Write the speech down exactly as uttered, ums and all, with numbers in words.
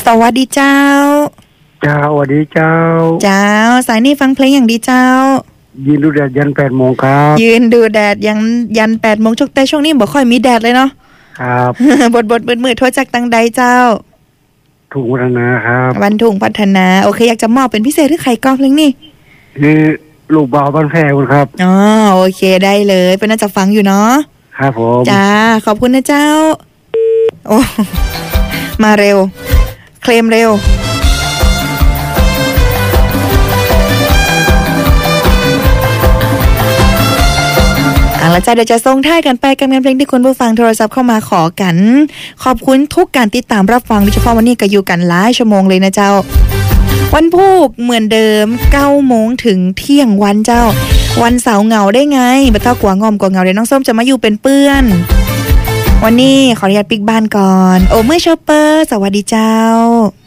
สวัสดีเจ้าเจ้าสวัสดีเจ้าเจ้าสายนี้ฟังเพลงอย่างดีเจ้ายืนดูแดดยันแปดโมงครับยืนดูแดดยันยันแปดโมงช่วงแต่ช่วงนี้บ่ค่อยมีแดดเลยเนาะครับบทบทมืดมืดโทษจากตังใดเจ้าถุงพัฒนาครับวันถุงพัฒนาโอเคอยากจะมอบเป็นพิเศษให้ใครก้อนเพลงนี้คือลูกบ่าวบ้านแพร่คุณครับอ๋อโอเคได้เลยเป็นน่าจะฟังอยู่เนาะครับผมจ้าขอบคุณนะเจ้าโอ้มาเร็วเคลมเร็วเอาละจ้าเดี๋ยวจะส่งท้ายกันไปกับงานเพลงที่คุณผู้ฟังโทรศัพท์เข้ามาขอกันขอบคุณทุกการติดตามรับฟังโดยเฉพาะวันนี้ก็อยู่กันหลายชั่วโมงเลยนะเจ้าวันพุธเหมือนเดิมเก้าโมงถึงเที่ยงวันเจ้าวันเสาร์เหงาได้ไงบัดเท่ากว่างอมกว่าเหงาเดี๋ยวน้องส้มจะมาอยู่เป็นเพื่อนวันนี้ขออนุญาตปิกบ้านก่อนโอเมื่อชอปเปอร์สวัสดีเจ้า